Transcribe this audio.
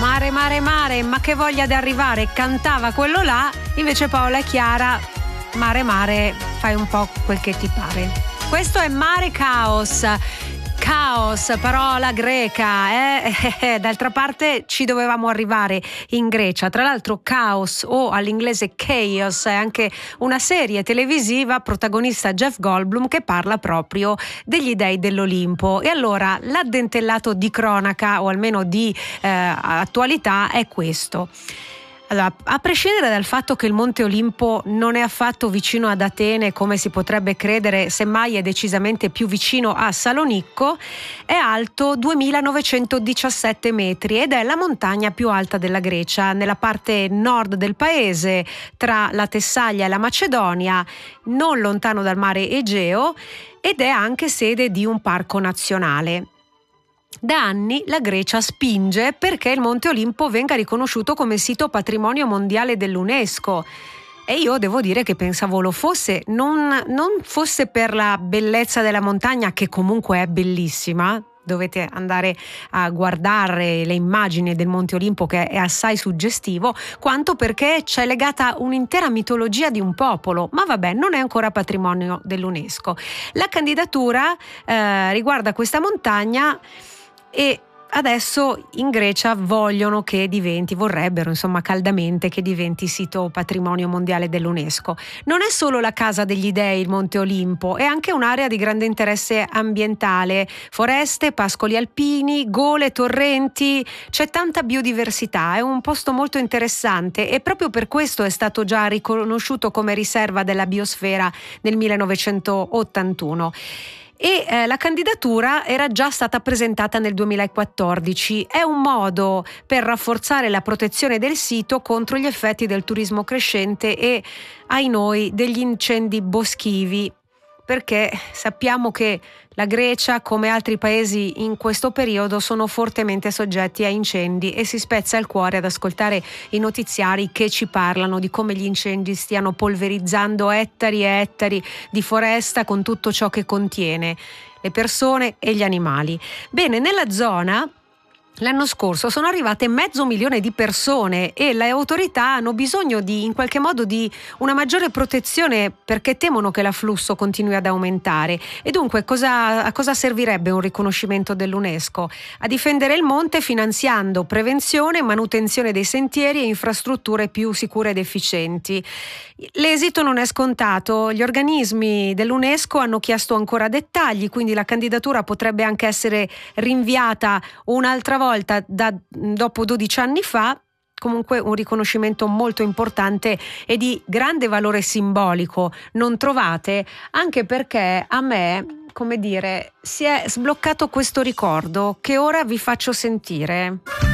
Mare, mare, mare, ma che voglia di arrivare, cantava quello là. Invece Paola e Chiara, mare, mare, fai un po' quel che ti pare. Questo è Mare Caos. Caos, parola greca, d'altra parte ci dovevamo arrivare in Grecia. Tra l'altro caos o all'inglese chaos è anche una serie televisiva, protagonista Jeff Goldblum, che parla proprio degli dei dell'Olimpo. E allora l'addentellato di cronaca, o almeno di attualità, è questo. Allora, a prescindere dal fatto che il Monte Olimpo non è affatto vicino ad Atene come si potrebbe credere, semmai è decisamente più vicino a Salonicco, è alto 2917 metri ed è la montagna più alta della Grecia, nella parte nord del paese, tra la Tessaglia e la Macedonia, non lontano dal mare Egeo, ed è anche sede di un parco nazionale. Da anni la Grecia spinge perché il Monte Olimpo venga riconosciuto come sito patrimonio mondiale dell'UNESCO. E io devo dire che pensavo lo fosse, non fosse per la bellezza della montagna, che comunque è bellissima. Dovete andare a guardare le immagini del Monte Olimpo, che è assai suggestivo, quanto perché c'è legata un'intera mitologia di un popolo. Ma vabbè, non è ancora patrimonio dell'UNESCO. La candidatura riguarda questa montagna e adesso in Grecia vorrebbero insomma caldamente che diventi sito patrimonio mondiale dell'UNESCO. Non è solo la casa degli dei il Monte Olimpo, è anche un'area di grande interesse ambientale, foreste, pascoli alpini, gole, torrenti, c'è tanta biodiversità, è un posto molto interessante e proprio per questo è stato già riconosciuto come riserva della biosfera nel 1981. E la candidatura era già stata presentata nel 2014. È un modo per rafforzare la protezione del sito contro gli effetti del turismo crescente e, ai noi, degli incendi boschivi, perché sappiamo che la Grecia, come altri paesi in questo periodo, sono fortemente soggetti a incendi e si spezza il cuore ad ascoltare i notiziari che ci parlano di come gli incendi stiano polverizzando ettari e ettari di foresta con tutto ciò che contiene, le persone e gli animali. Bene, nella zona l'anno scorso sono arrivate 500.000 di persone e le autorità hanno bisogno in qualche modo di una maggiore protezione, perché temono che l'afflusso continui ad aumentare. E dunque a cosa servirebbe un riconoscimento dell'UNESCO? A difendere il monte finanziando prevenzione, manutenzione dei sentieri e infrastrutture più sicure ed efficienti. L'esito non è scontato. Gli organismi dell'UNESCO hanno chiesto ancora dettagli, quindi la candidatura potrebbe anche essere rinviata un'altra volta dopo 12 anni fa. Comunque un riconoscimento molto importante e di grande valore simbolico, non trovate? Anche perché a me, come dire, si è sbloccato questo ricordo che ora vi faccio sentire.